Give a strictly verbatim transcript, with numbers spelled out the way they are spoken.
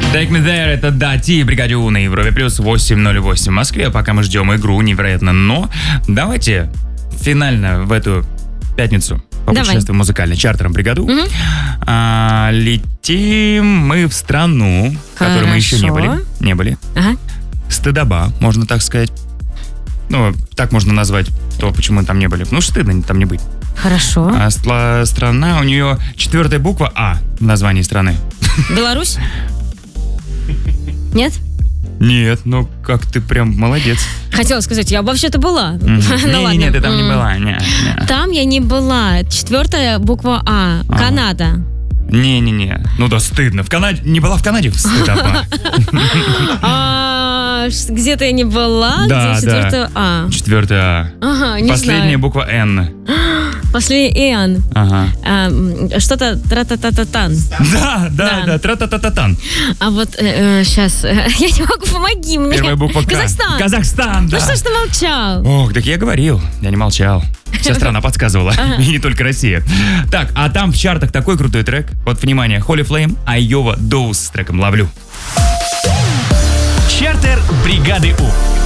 Take Me There, это Дати, Бригаде У на Европе плюс восемь ноль восемь в Москве. Пока мы ждем игру, невероятно. Но давайте финально в эту пятницу попутешествуем музыкально чартером Бригаду. Угу. А, летим мы в страну, в которой мы еще не были. Не были. Ага. Стыдоба, можно так сказать. Ну, так можно назвать то, почему мы там не были. Ну, стыдно там не быть. Хорошо. А стла- страна, у нее четвертая буква А в названии страны. Беларусь? Нет? Нет, ну как ты прям молодец. Хотела сказать, я вообще-то была. Mm-hmm. Ну ладно. Не, ты там не была. Не, не. Там я не была. Четвертая буква А. А. Канада. Не-не-не. Ну да, стыдно. В Канаде. Не была в Канаде? Стыдоба. Где-то я не была, Да, где четвертая А. Четвертая А. Ага, не Последняя знаю. буква Н. Последний Н. Ага. А, что-то тра-та-та-та-тан. Да, да, Да. да, тра-та-та-та-тан. А вот э, э, сейчас, я не могу, помоги мне. Первая буква К. Казахстан. Казахстан, да. Ну что ж ты молчал? Ох, так я говорил, я не молчал. Вся страна подсказывала, и не только Россия. Так, а там в чартах такой крутой трек. Вот, внимание, Holy Flame, Айова Доус с треком «Ловлю». Чартер бригады У.